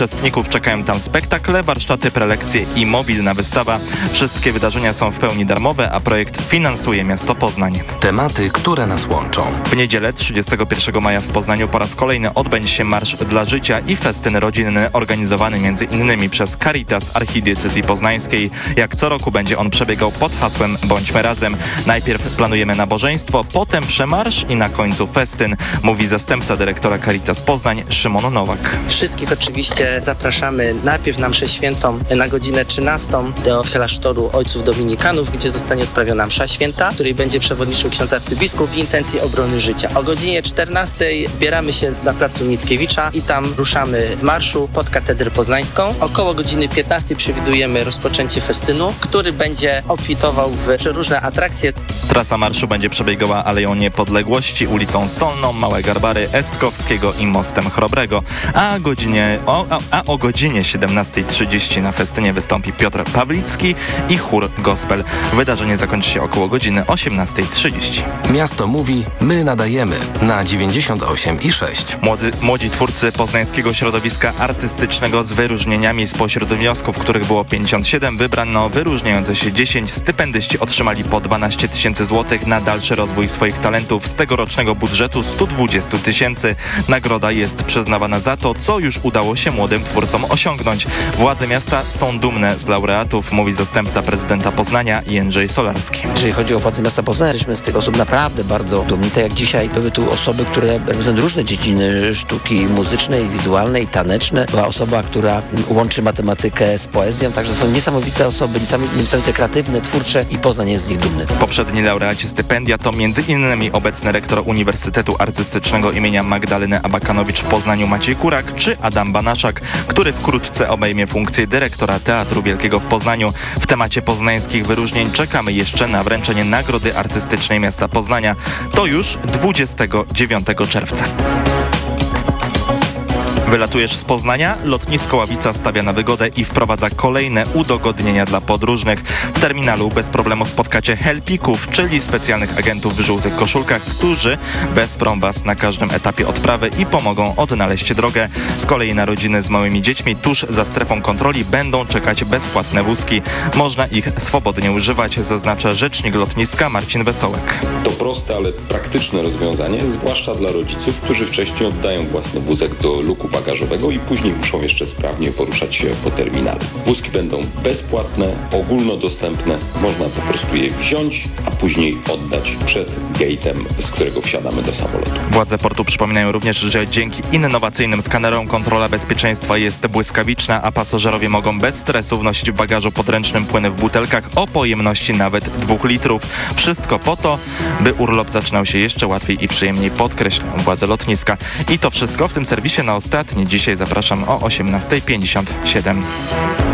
Uczestników czekają tam spektakle, warsztaty, prelekcje i mobilna wystawa. Wszystkie wydarzenia są w pełni darmowe, a projekt finansuje miasto Poznań. Tematy, które nas łączą. W niedzielę 31 maja w Poznaniu po raz kolejny odbędzie się Marsz dla Życia i festyn rodzinny organizowany m.in. przez Caritas Archidiecezji Poznańskiej. Jak co roku będzie on przebiegał pod hasłem Bądźmy razem. Najpierw planujemy nabożeństwo, potem przemarsz i na końcu festyn, mówi zastępca dyrektora Caritas Poznań Szymon Nowak. Wszystkich oczywiście zapraszamy najpierw na mszę świętą na godzinę 13 do klasztoru Ojców Dominikanów, gdzie zostanie odprawiona msza święta, której będzie przewodniczył ksiądz arcybiskup w intencji obrony życia. O godzinie 14 zbieramy się na placu Mickiewicza i tam ruszamy w marszu pod katedrę poznańską. Około godziny 15 przewidujemy rozpoczęcie festynu, który będzie obfitował w przeróżne atrakcje. Trasa marszu będzie przebiegała Aleją Niepodległości, ulicą Solną, Małe Garbary, Estkowskiego i Mostem Chrobrego, o godzinie 17:30 na festynie wystąpi Piotr Pawlicki i chór gospel. Wydarzenie zakończy się około godziny 18:30. Miasto mówi, my nadajemy na 98,6. Młodzi twórcy poznańskiego środowiska artystycznego z wyróżnieniami spośród wniosków, których było 57, wybrano wyróżniające się 10. Stypendyści otrzymali po 12 000 złotych na dalszy rozwój swoich talentów z tegorocznego budżetu 120 000. Nagroda jest przyznawana za to, co już udało się młodym twórcom osiągnąć. Władze miasta są dumne z laureatów, mówi zastępca prezydenta Poznania Jędrzej Solarski. Jeżeli chodzi o władze miasta Poznania, jesteśmy z tych osób naprawdę bardzo dumni. Tak jak dzisiaj były tu osoby, które reprezentują różne dziedziny sztuki muzycznej, wizualnej, taneczne. Była osoba, która łączy matematykę z poezją, także są niesamowite osoby, niesamowite kreatywne, twórcze i Poznań jest z nich dumny. Poprzedni laureaci stypendia to m.in. obecny rektor Uniwersytetu Artystycznego imienia Magdaleny Abakanowicz w Poznaniu Maciej Kurak czy Adam Banaszak, który wkrótce obejmie funkcję dyrektora Teatru Wielkiego w Poznaniu. W temacie poznańskich wyróżnień czekamy jeszcze na wręczenie Nagrody Artystycznej Miasta Poznania. To już 29 czerwca. Wylatujesz z Poznania? Lotnisko Ławica stawia na wygodę i wprowadza kolejne udogodnienia dla podróżnych. W terminalu bez problemu spotkacie helpików, czyli specjalnych agentów w żółtych koszulkach, którzy wesprą Was na każdym etapie odprawy i pomogą odnaleźć drogę. Z kolei na rodziny z małymi dziećmi tuż za strefą kontroli będą czekać bezpłatne wózki. Można ich swobodnie używać, zaznacza rzecznik lotniska Marcin Wesołek. To proste, ale praktyczne rozwiązanie, zwłaszcza dla rodziców, którzy wcześniej oddają własny wózek do luku bagażowego i później muszą jeszcze sprawnie poruszać się po terminalu. Wózki będą bezpłatne, ogólnodostępne, można po prostu je wziąć, a później oddać przed gate'em, z którego wsiadamy do samolotu. Władze portu przypominają również, że dzięki innowacyjnym skanerom kontrola bezpieczeństwa jest błyskawiczna, a pasażerowie mogą bez stresu wnosić w bagażu podręcznym płyny w butelkach o pojemności nawet 2 litrów. Wszystko po to, by urlop zaczynał się jeszcze łatwiej i przyjemniej, podkreślają władze lotniska. I to wszystko w tym serwisie na ostatni. Dzisiaj zapraszam o 18:57.